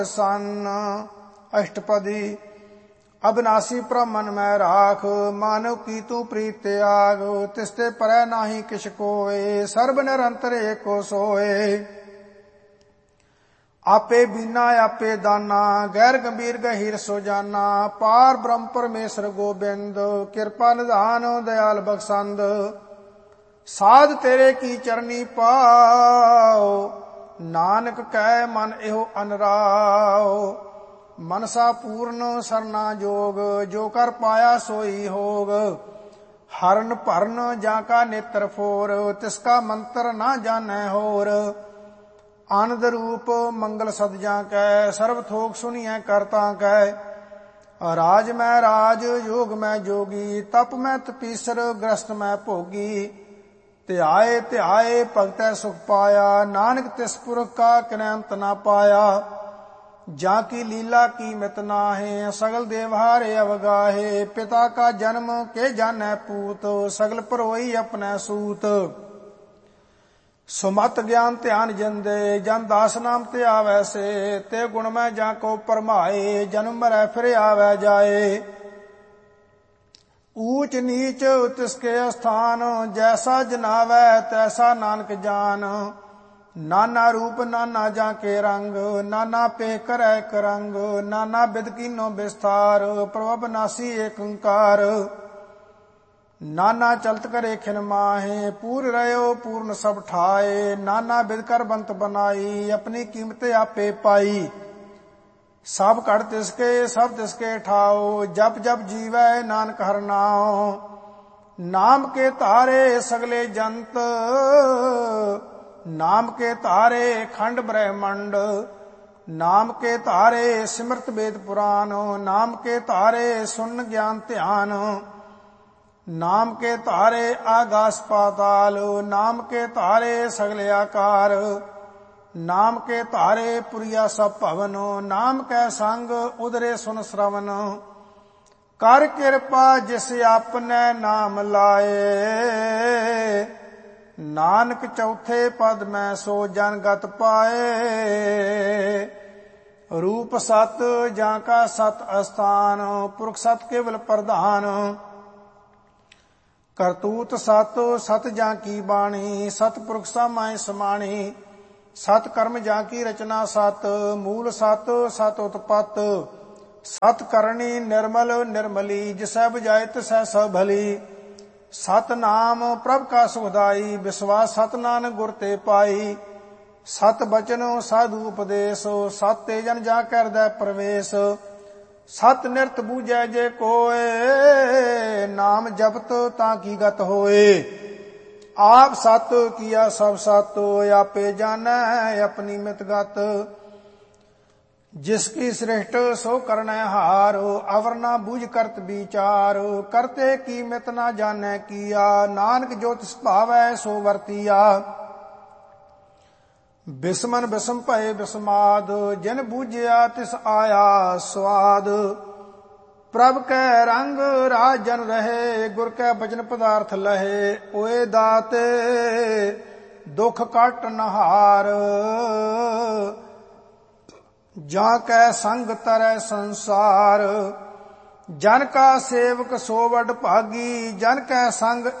सन अष्टपदी। अविनाशी ब्रह्मन मैं राख, मानव की तू प्रीत त्याग। तिसते परै नाही किछ कोय, सर्ब निरंतर एको सोए। आपे बीना आपे दाना, गैर गंभीर गहीर सो जाना। पार ब्रह्म परमेश्वर गोबिंद, कृपा निधान दयाल बख्शंद। साध तेरे की चरनी पाओ, नानक कह मन एहो अनराओ। मनसा पूर्ण सरना जोग, जो कर पाया सोई होग। हरन भरन जाका नेत्र फोर, तिसका मंत्र ना जानै होर। आनंद रूप मंगल सद जाकै, सर्व थोक सुनिए करता कै। राज मैं राज, योग मैं जोगी, तप मैं तपीसर, ग्रस्त मैं भोगी। ध्याए ध्याए भगतै सुख पाया, नानक तिस पुरख का किनै अंत ना पाया। जाकी लीला की मित नाहे, सगल देवहारे अवगाहे। पिता का जन्म के जानै पूत, सगल परोई अपने सूत। सुमत ज्ञान ध्यान जिंदे, जन दास नाम ते आवे से। ते गुण में जाको परमाए, जन्म मरै फिर आवे जाए। ऊंच नीच तिसके स्थान, जैसा जनावै तैसा नानक जान। नाना रूप नाना जाके रंग, नाना पे करे एक रंग। नाना बिद कीनो विस्तार, प्रभु नासी एक ओंकार। नाना चलत करे खिन माहे, पूर रहो पूर्ण सब ठाए। नाना बिद कर बंत बनाई, अपनी कीमत आपे पाई। सब कड़ तिसके सब तिसके ठाओ, जप जप जीवै नानक हर नाओ। नाम के तारे सगले जंत, नाम के तारे खंड ब्रह्मंड। नाम के तारे सिमरत वेद पुराण, नाम के तारे सुन ज्ञान ध्यान। नाम के तारे आकाश पाताल, नाम के तारे सगले आकार। नाम के तारे पुरिया सब भवन, नाम कै संग उदरे सुन श्रवण। कर कृपा जिस आपने नाम लाए, नानक चौथे पद में सो जन गत पाए। रूप सत जाका सत अस्थान, पुरख सत केवल प्रधान। करतूत सत सत जाकी बाणी, सतपुरख समाय समाणी। सत कर्म जाकी रचना सत, मूल सत सत उत्पत। सत करणी निर्मल निर्मली, जिसै बुझाए तिसै सब भली। सत नाम प्रभ का सुखदाई, विश्वास सत नानक गुर ते पाई। सत बचन साधु उपदेश, सत ते जन जा हृदय प्रवेश। सत निरत बूझै जे कोय, नाम जपत ताकि गत होए। आप सत किया सब सत, आपे जानै अपनी मित गत। जिसकी सृष्ट सो करनै हार, अवर ना बूझ करत विचार। करते की मित ना जानै किया, नानक जो तिस भावै सो वर्तिया। बिस्मन बिस्म भय बिस्माद, जिन बूझिया तिस आया स्वाद। प्रभ कै रंग राज जन रहे, गुर कै बचन पदार्थ लहे। ओए दाते दुख कट नहार, जा कै संग तरै संसार। जन का सेवक सो वड भागी, जन कै संग